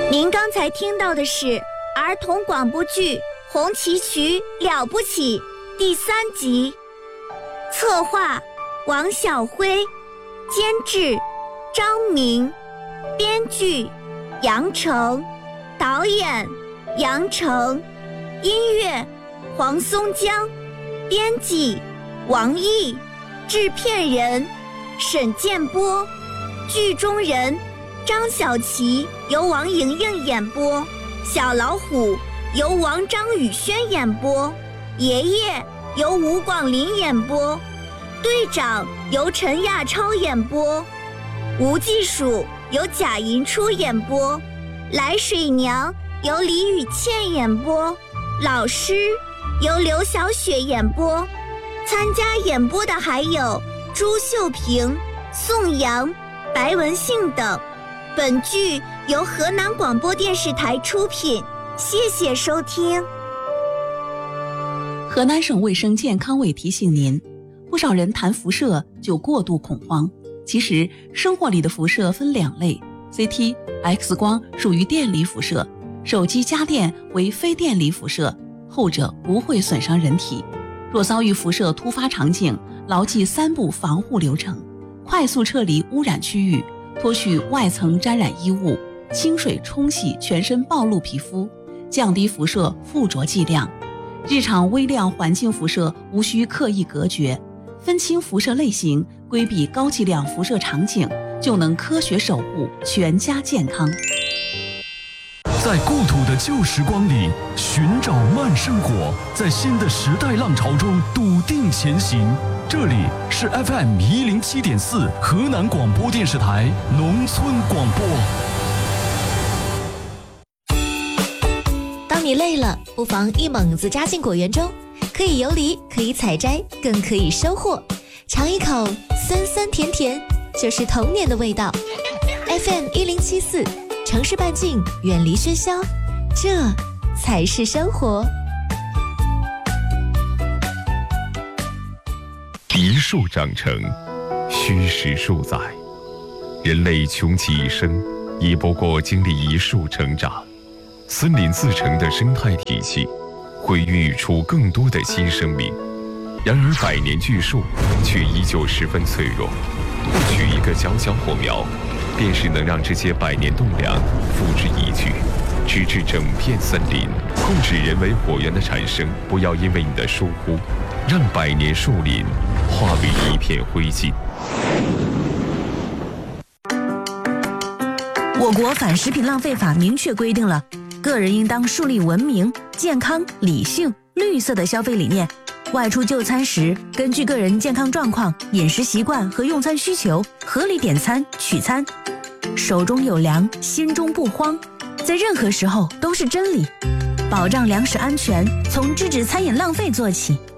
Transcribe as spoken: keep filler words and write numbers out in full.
您刚才听到的是儿童广播剧《红旗渠了不起》第三集，策划王晓辉，监制张明，编剧杨成，导演杨成，音乐黄松江，编辑王毅，制片人沈建波，剧中人张小琪由王莹莹演播，小老虎由王张宇轩演播，爷爷由吴广林演播，队长由陈亚超演播，吴技术由贾银初演播，来水娘由李雨倩演播，老师由刘小雪演播。参加演播的还有朱秀萍、宋阳、白文信等。本剧由河南广播电视台出品，谢谢收听。 河南省卫生健康委提醒您，不少人谈辐射就过度恐慌。其实生活里的辐射分两类， C T、X 光属于电离辐射，手机家电为非电离辐射，后者不会损伤人体。若遭遇辐射突发场景，牢记三步防护流程：快速撤离污染区域，脱去外层沾染衣物，清水冲洗全身暴露皮肤，降低辐射附着剂量。日常微量环境辐射无需刻意隔绝，分清辐射类型，规避高剂量辐射场景，就能科学守护全家健康。 在故土的旧时光里寻找慢生活，在新的时代浪潮中笃定前行。这里是 F M 一零七点四河南广播电视台农村广播。 当你累了，不妨一猛子扎进果园中，可以游离，可以采摘，更可以收获。尝一口酸酸甜甜，就是童年的味道。F M 一零七四，城市半径，远离喧嚣，这才是生活。 一树长成，虚实数载。人类穷其一生，亦不过经历一树成长。森林自成的生态体系，会孕育出更多的新生命。然而百年巨树却依旧十分脆弱，不取一个小小火苗，便是能让这些百年栋梁付之一炬，直至整片森林。控制人为火源的产生，不要因为你的疏忽，让百年树林化为一片灰烬。 我国反食品浪费法明确规定了，个人应当树立文明、健康、理性、绿色的消费理念。外出就餐时，根据个人健康状况、饮食习惯和用餐需求，合理点餐、取餐。手中有粮，心中不慌，在任何时候都是真理。保障粮食安全，从制止餐饮浪费做起。